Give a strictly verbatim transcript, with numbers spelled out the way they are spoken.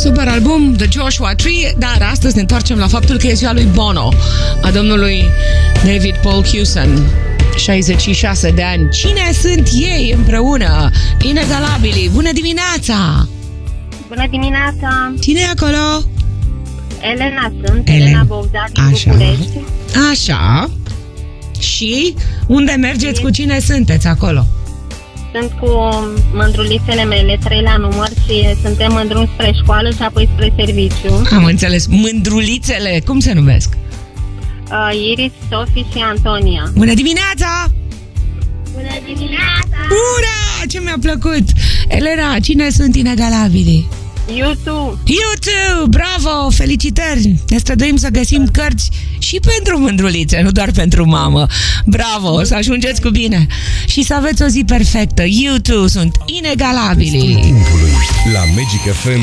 Super album, The Joshua Tree. Dar astăzi ne întoarcem la faptul că e ziua lui Bono, a domnului David Paul Hewson. șaizeci și șase de ani. Cine sunt ei împreună? Inegalabilii. Bună dimineața! Bună dimineața! Cine e acolo? Elena sunt, Ele... Elena Bogdan din Așa. București. Așa. Și unde mergeți? Cu cine sunteți acolo? Sunt cu mândrulițele mele, trei la număr, și suntem în drum spre școală și apoi spre serviciu. Am înțeles. Mândrulițele, cum se numesc? Uh, Iris, Sofie și Antonia. Bună dimineața! Bună dimineața! Ura! Ce mi-a plăcut! Elena, cine sunt inegalabili? YouTube! YouTube! Bravo! Felicitări! Ne străduim să găsim cărți și pentru mândrulițe, nu doar pentru mamă. Bravo! Să ajungeți cu bine! Și să aveți o zi perfectă! YouTube sunt inegalabili! La Magic F M